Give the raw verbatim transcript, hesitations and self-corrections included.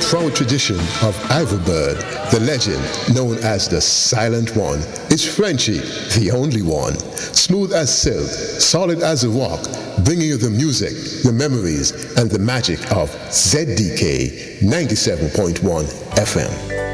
proud tradition of Iverbird, the legend known as the Silent One, is Frenchie, the only one. Smooth as silk, solid as a rock, bringing you the music, the memories, and the magic of Z D K ninety-seven point one F M.